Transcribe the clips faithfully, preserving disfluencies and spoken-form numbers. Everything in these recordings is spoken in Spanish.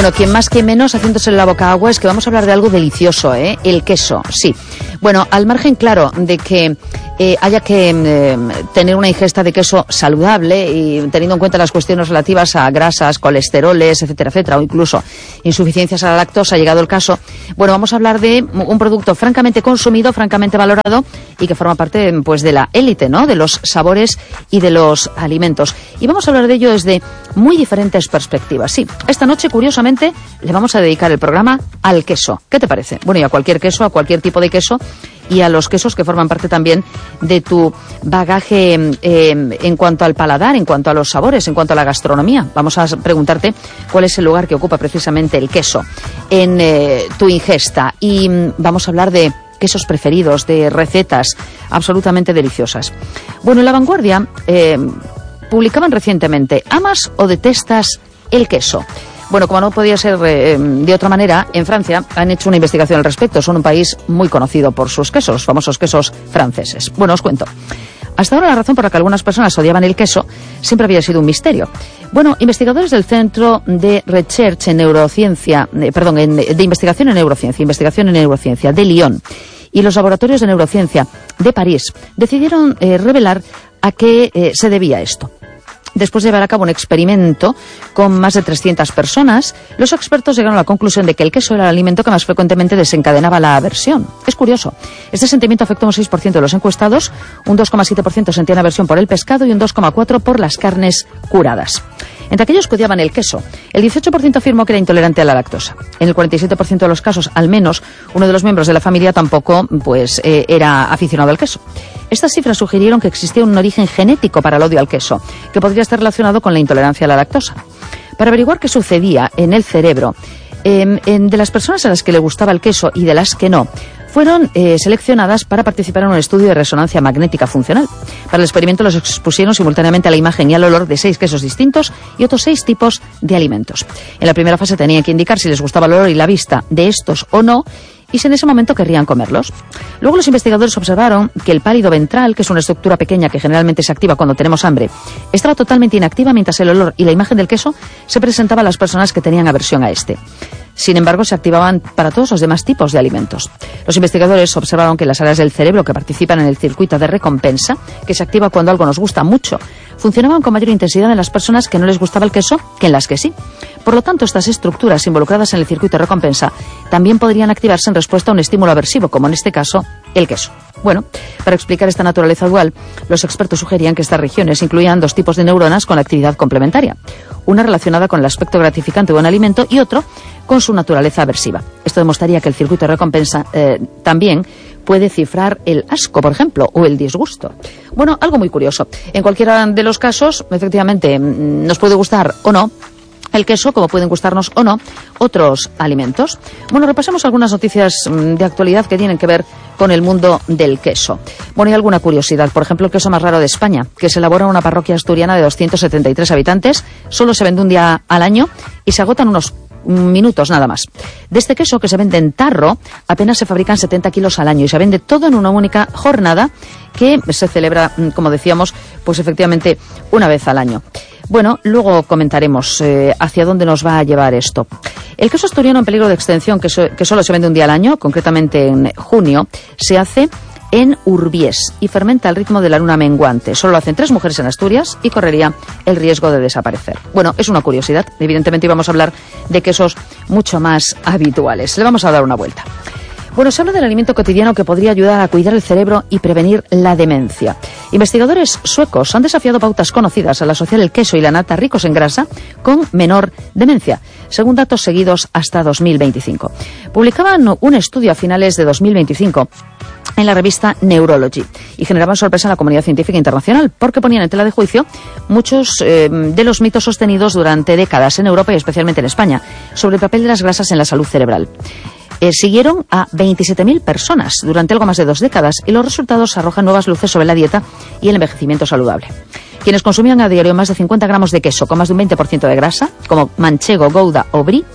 Bueno, quien más que menos haciéndose en la boca agua es que vamos a hablar de algo delicioso, ¿eh? El queso, sí. Bueno, al margen, claro, de que eh, haya que eh, tener una ingesta de queso saludable y teniendo en cuenta las cuestiones relativas a grasas, colesteroles, etcétera, etcétera, o incluso insuficiencias a la lactosa, ha llegado el caso. Bueno, vamos a hablar de un producto francamente consumido, francamente valorado y que forma parte, pues, de la élite, ¿no? De los sabores y de los alimentos. Y vamos a hablar de ello desde muy diferentes perspectivas. Sí, esta noche, curiosamente, le vamos a dedicar el programa al queso. ¿Qué te parece? Bueno, y a cualquier queso, a cualquier tipo de queso, y a los quesos que forman parte también de tu bagaje eh, en cuanto al paladar, en cuanto a los sabores, en cuanto a la gastronomía. Vamos a preguntarte cuál es el lugar que ocupa precisamente el queso en eh, tu ingesta. Y mm, vamos a hablar de quesos preferidos, de recetas absolutamente deliciosas. Bueno, en La Vanguardia eh, publicaban recientemente: ¿amas o detestas el queso? Bueno, como no podía ser eh, de otra manera, en Francia han hecho una investigación al respecto. Son un país muy conocido por sus quesos, los famosos quesos franceses. Bueno, os cuento. Hasta ahora la razón por la que algunas personas odiaban el queso siempre había sido un misterio. Bueno, investigadores del Centro de Recherche en Neurociencia, eh, perdón, en, de Investigación en Neurociencia, Investigación en Neurociencia de Lyon y los laboratorios de neurociencia de París decidieron eh, revelar a qué eh, se debía esto. Después de llevar a cabo un experimento con más de trescientas personas, los expertos llegaron a la conclusión de que el queso era el alimento que más frecuentemente desencadenaba la aversión. Es curioso. Este sentimiento afectó a un seis por ciento de los encuestados, un dos coma siete por ciento sentían aversión por el pescado y un dos coma cuatro por ciento por las carnes curadas. Entre aquellos que odiaban el queso, el dieciocho por ciento afirmó que era intolerante a la lactosa. En el cuarenta y siete por ciento de los casos, al menos, uno de los miembros de la familia tampoco pues, eh, era aficionado al queso. Estas cifras sugirieron que existía un origen genético para el odio al queso, que podría estar relacionado con la intolerancia a la lactosa. Para averiguar qué sucedía en el cerebro eh, en, de las personas a las que le gustaba el queso y de las que no, fueron eh, seleccionadas para participar en un estudio de resonancia magnética funcional. Para el experimento los expusieron simultáneamente a la imagen y al olor de seis quesos distintos y otros seis tipos de alimentos. En la primera fase tenían que indicar si les gustaba el olor y la vista de estos o no, y si en ese momento querrían comerlos. Luego los investigadores observaron que el pálido ventral, que es una estructura pequeña que generalmente se activa cuando tenemos hambre, estaba totalmente inactiva mientras el olor y la imagen del queso se presentaba a las personas que tenían aversión a este. Sin embargo, se activaban para todos los demás tipos de alimentos. Los investigadores observaron que las áreas del cerebro que participan en el circuito de recompensa, que se activa cuando algo nos gusta mucho, funcionaban con mayor intensidad en las personas que no les gustaba el queso que en las que sí. Por lo tanto, estas estructuras involucradas en el circuito de recompensa también podrían activarse en respuesta a un estímulo aversivo, como en este caso el queso. Bueno, para explicar esta naturaleza dual, los expertos sugerían que estas regiones incluían dos tipos de neuronas con actividad complementaria. Una relacionada con el aspecto gratificante de un alimento y otro con su naturaleza aversiva. Esto demostraría que el circuito de recompensa eh, también puede cifrar el asco, por ejemplo, o el disgusto. Bueno, algo muy curioso. En cualquiera de los casos, efectivamente, nos puede gustar o no el queso, como pueden gustarnos o no otros alimentos. Bueno, repasemos algunas noticias de actualidad que tienen que ver con el mundo del queso. Bueno, hay alguna curiosidad. Por ejemplo, el queso más raro de España, que se elabora en una parroquia asturiana de doscientos setenta y tres habitantes, solo se vende un día al año y se agotan unos minutos nada más. De este queso, que se vende en tarro, apenas se fabrican setenta kilos al año y se vende todo en una única jornada que se celebra, como decíamos, pues efectivamente una vez al año. Bueno, luego comentaremos eh, hacia dónde nos va a llevar esto. El queso asturiano en peligro de extinción, que, so, que solo se vende un día al año, concretamente en junio, se hace en Urbiés y fermenta al ritmo de la luna menguante. Solo lo hacen tres mujeres en Asturias y correría el riesgo de desaparecer. Bueno, es una curiosidad. Evidentemente íbamos a hablar de quesos mucho más habituales. Le vamos a dar una vuelta. Bueno, se habla del alimento cotidiano que podría ayudar a cuidar el cerebro y prevenir la demencia. Investigadores suecos han desafiado pautas conocidas al asociar el queso y la nata ricos en grasa con menor demencia, según datos seguidos hasta dos mil veinticinco. Publicaban un estudio a finales de dos mil veinticinco en la revista Neurology y generaban sorpresa en la comunidad científica internacional porque ponían en tela de juicio muchos eh, de los mitos sostenidos durante décadas en Europa y especialmente en España sobre el papel de las grasas en la salud cerebral. Eh, siguieron a veintisiete mil personas durante algo más de dos décadas y los resultados arrojan nuevas luces sobre la dieta y el envejecimiento saludable. Quienes consumían a diario más de cincuenta gramos de queso con más de un veinte por ciento de grasa, como manchego, gouda o brie,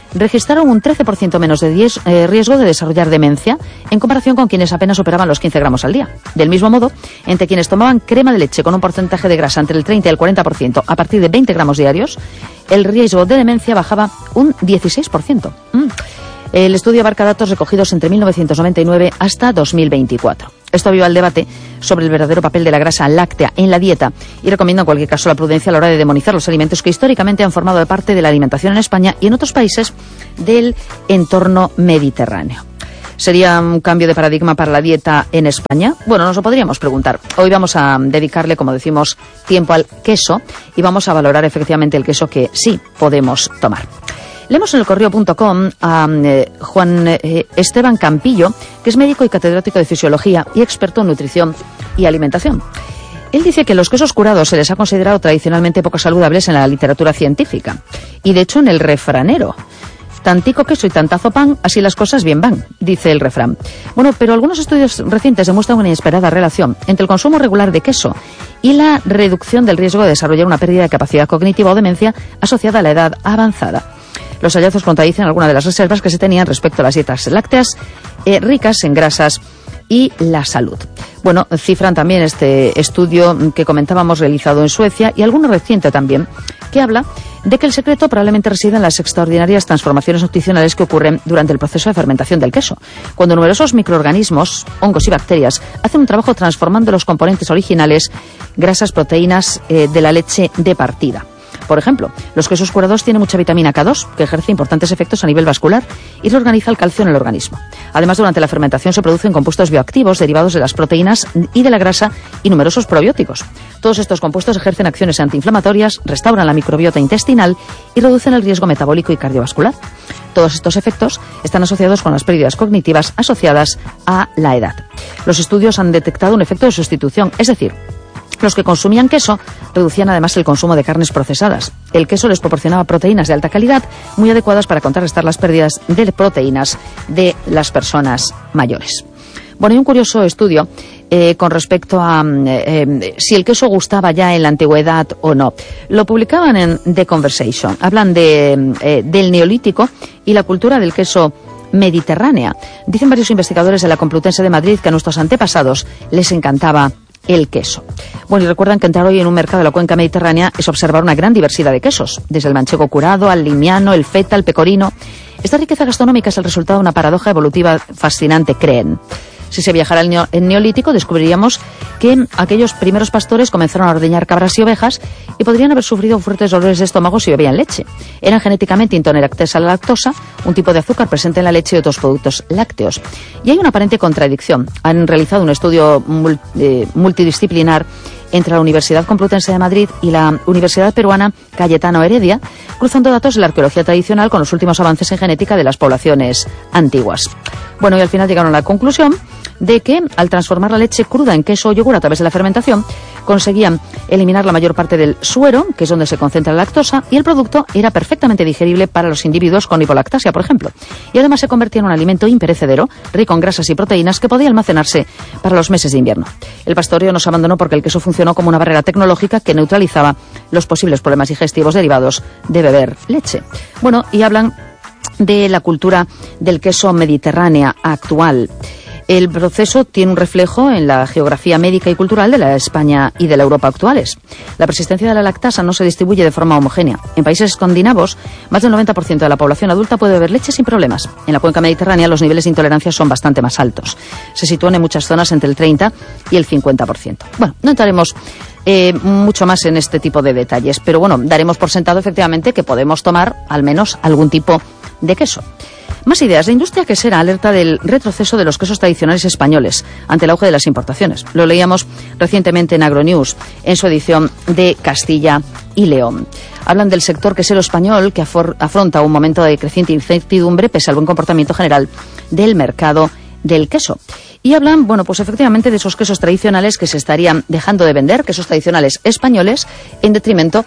registraron un trece por ciento menos de diez, eh, riesgo de desarrollar demencia en comparación con quienes apenas superaban los quince gramos al día. Del mismo modo, entre quienes tomaban crema de leche con un porcentaje de grasa entre el treinta y el cuarenta por ciento a partir de veinte gramos diarios, el riesgo de demencia bajaba un dieciséis por ciento. Mm. El estudio abarca datos recogidos entre mil novecientos noventa y nueve hasta dos mil veinticuatro. Esto aviva el debate sobre el verdadero papel de la grasa láctea en la dieta y recomienda en cualquier caso la prudencia a la hora de demonizar los alimentos que históricamente han formado parte de la alimentación en España y en otros países del entorno mediterráneo. ¿Sería un cambio de paradigma para la dieta en España? Bueno, nos lo podríamos preguntar. Hoy vamos a dedicarle, como decimos, tiempo al queso y vamos a valorar efectivamente el queso que sí podemos tomar. Leemos en el correo punto com a eh, Juan eh, Esteban Campillo, que es médico y catedrático de fisiología y experto en nutrición y alimentación. Él dice que los quesos curados se les ha considerado tradicionalmente poco saludables en la literatura científica. Y de hecho en el refranero. Tantico queso y tantazo pan, así las cosas bien van, dice el refrán. Bueno, pero algunos estudios recientes demuestran una inesperada relación entre el consumo regular de queso y la reducción del riesgo de desarrollar una pérdida de capacidad cognitiva o demencia asociada a la edad avanzada. Los hallazgos contradicen algunas de las reservas que se tenían respecto a las dietas lácteas eh, ricas en grasas y la salud. Bueno, cifran también este estudio que comentábamos realizado en Suecia y alguno reciente también, que habla de que el secreto probablemente reside en las extraordinarias transformaciones nutricionales que ocurren durante el proceso de fermentación del queso, cuando numerosos microorganismos, hongos y bacterias hacen un trabajo transformando los componentes originales, grasas, proteínas eh, de la leche de partida. Por ejemplo, los quesos curados tienen mucha vitamina K dos, que ejerce importantes efectos a nivel vascular y reorganiza el calcio en el organismo. Además, durante la fermentación se producen compuestos bioactivos derivados de las proteínas y de la grasa y numerosos probióticos. Todos estos compuestos ejercen acciones antiinflamatorias, restauran la microbiota intestinal y reducen el riesgo metabólico y cardiovascular. Todos estos efectos están asociados con las pérdidas cognitivas asociadas a la edad. Los estudios han detectado un efecto de sustitución, es decir, los que consumían queso reducían además el consumo de carnes procesadas. El queso les proporcionaba proteínas de alta calidad, muy adecuadas para contrarrestar las pérdidas de proteínas de las personas mayores. Bueno, hay un curioso estudio eh, con respecto a eh, eh, si el queso gustaba ya en la antigüedad o no. Lo publicaban en The Conversation. Hablan de, eh, del Neolítico y la cultura del queso mediterránea. Dicen varios investigadores de la Complutense de Madrid que a nuestros antepasados les encantaba el queso. Bueno, y recuerdan que entrar hoy en un mercado de la cuenca mediterránea es observar una gran diversidad de quesos, desde el manchego curado al limiano, el feta, el pecorino. Esta riqueza gastronómica es el resultado de una paradoja evolutiva fascinante, creen. Si se viajara al neo- en Neolítico, descubriríamos que aquellos primeros pastores comenzaron a ordeñar cabras y ovejas y podrían haber sufrido fuertes dolores de estómago si bebían leche. Eran genéticamente intolerantes a la lactosa, un tipo de azúcar presente en la leche y otros productos lácteos. Y hay una aparente contradicción. Han realizado un estudio mul- eh, multidisciplinar entre la Universidad Complutense de Madrid y la Universidad Peruana Cayetano Heredia, cruzando datos de la arqueología tradicional con los últimos avances en genética de las poblaciones antiguas. Bueno, y al final llegaron a la conclusión de que al transformar la leche cruda en queso o yogur a través de la fermentación, conseguían eliminar la mayor parte del suero, que es donde se concentra la lactosa, y el producto era perfectamente digerible para los individuos con hipolactasia, por ejemplo. Y además se convertía en un alimento imperecedero, rico en grasas y proteínas, que podía almacenarse para los meses de invierno. El pastoreo no se abandonó porque el queso funcionó como una barrera tecnológica que neutralizaba los posibles problemas digestivos derivados de beber leche. Bueno, y hablan de la cultura del queso mediterránea actual. El proceso tiene un reflejo en la geografía médica y cultural de la España y de la Europa actuales. La persistencia de la lactasa no se distribuye de forma homogénea. En países escandinavos, más del noventa por ciento de la población adulta puede beber leche sin problemas. En la cuenca mediterránea, los niveles de intolerancia son bastante más altos. Se sitúan en muchas zonas entre el treinta y el cincuenta por ciento. Bueno, no entraremos eh, mucho más en este tipo de detalles, pero bueno, daremos por sentado efectivamente que podemos tomar al menos algún tipo de queso. Más ideas. La industria quesera alerta del retroceso de los quesos tradicionales españoles ante el auge de las importaciones. Lo leíamos recientemente en Agronews, en su edición de Castilla y León. Hablan del sector quesero español que afor- afronta un momento de creciente incertidumbre pese al buen comportamiento general del mercado del queso. Y hablan, bueno, pues efectivamente de esos quesos tradicionales que se estarían dejando de vender, quesos tradicionales españoles, en detrimento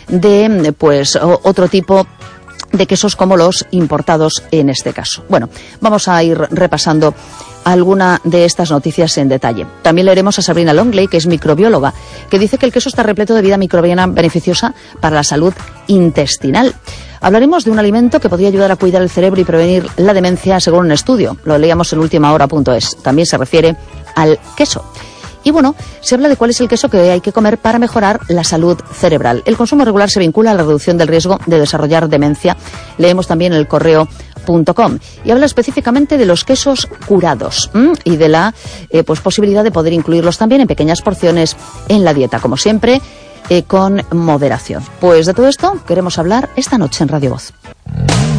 de, pues, otro tipo de quesos como los importados en este caso. Bueno, vamos a ir repasando alguna de estas noticias en detalle. También leeremos a Sabrina Longley, que es microbióloga, que dice que el queso está repleto de vida microbiana beneficiosa para la salud intestinal. Hablaremos de un alimento que podría ayudar a cuidar el cerebro y prevenir la demencia según un estudio. Lo leíamos en ultima hora punto es. También se refiere al queso. Y bueno, se habla de cuál es el queso que hay que comer para mejorar la salud cerebral. El consumo regular se vincula a la reducción del riesgo de desarrollar demencia. Leemos también el correo punto com y habla específicamente de los quesos curados ¿m? y de la eh, pues posibilidad de poder incluirlos también en pequeñas porciones en la dieta, como siempre, eh, con moderación. Pues de todo esto queremos hablar esta noche en Radio Voz.